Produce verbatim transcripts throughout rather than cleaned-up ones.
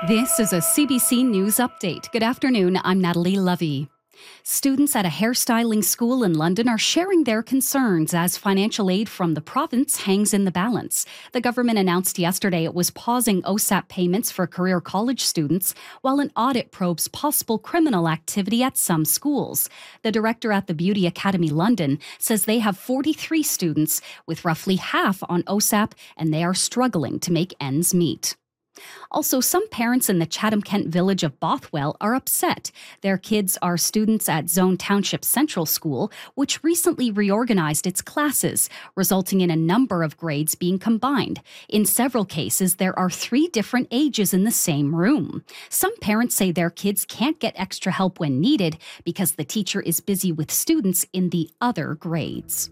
This is a C B C News Update. Good afternoon, I'm Natalie Lovey. Students at a hairstyling school in London are sharing their concerns as financial aid from the province hangs in the balance. The government announced yesterday it was pausing O S A P payments for career college students while an audit probes possible criminal activity at some schools. The director at the Beauty Academy London says they have forty-three students, with roughly half on O S A P, and they are struggling to make ends meet. Also, some parents in the Chatham-Kent village of Bothwell are upset. Their kids are students at Zone Township Central School, which recently reorganized its classes, resulting in a number of grades being combined. In several cases, there are three different ages in the same room. Some parents say their kids can't get extra help when needed because the teacher is busy with students in the other grades.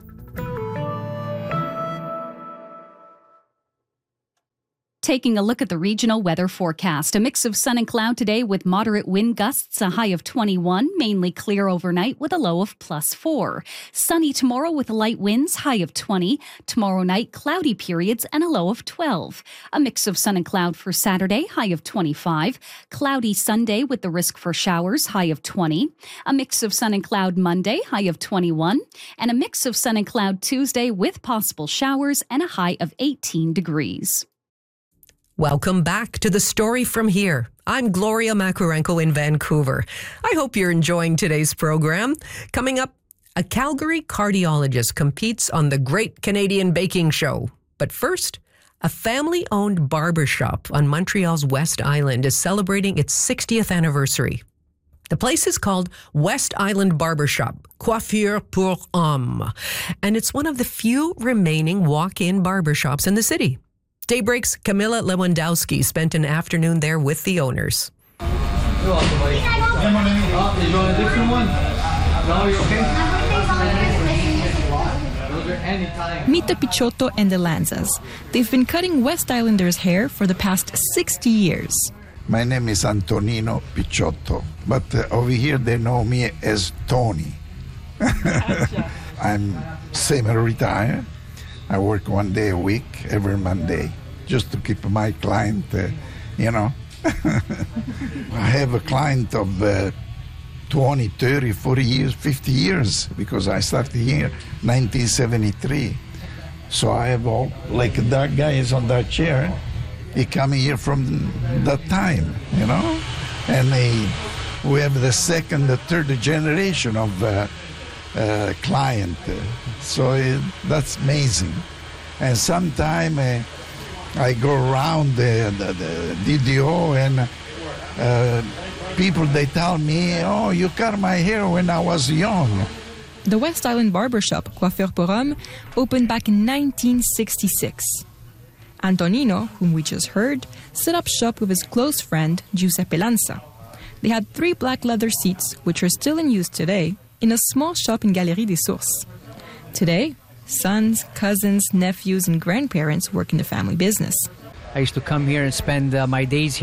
Taking a look at the regional weather forecast. A mix of sun and cloud today with moderate wind gusts, a high of twenty-one, mainly clear overnight with a low of plus four. Sunny tomorrow with light winds, high of twenty. Tomorrow night, cloudy periods and a low of twelve. A mix of sun and cloud for Saturday, high of twenty-five. Cloudy Sunday with the risk for showers, high of twenty. A mix of sun and cloud Monday, high of twenty-one. And a mix of sun and cloud Tuesday with possible showers and a high of eighteen degrees. Welcome back to The Story From Here. I'm Gloria Makarenko in Vancouver. I hope you're enjoying today's program. Coming up, a Calgary cardiologist competes on the Great Canadian Baking Show. But first, a family-owned barbershop on Montreal's West Island is celebrating its sixtieth anniversary. The place is called West Island Barbershop, Coiffure pour Hommes, and it's one of the few remaining walk-in barbershops in the city. Daybreak's Camilla Lewandowski spent an afternoon there with the owners. You're welcome, buddy. Oh, you want a different one? No, you're okay? Meet the Pichotto and the Lanzas. They've been cutting West Islanders' hair for the past sixty years. My name is Antonino Pichotto, but uh, over here they know me as Tony. I'm semi-retired. I work one day a week, every Monday, just to keep my client, uh, you know. I have a client of uh, twenty, thirty, forty years, fifty years, because I started here in nineteen seventy-three. So I have all, like that guy is on that chair, he come here from that time, you know. And he, we have the second, the third generation of uh, Uh, client, so uh, that's amazing. And sometime uh, I go around the, the, the D D O and uh, people, they tell me, oh, you cut my hair when I was young. The West Island Barbershop, Coiffure pour Hommes, opened back in nineteen sixty-six. Antonino, whom we just heard, set up shop with his close friend, Giuseppe Lanza. They had three black leather seats, which are still in use today, in a small shop in Galerie des Sources. Today, sons, cousins, nephews, and grandparents work in the family business. I used to come here and spend uh, my days here.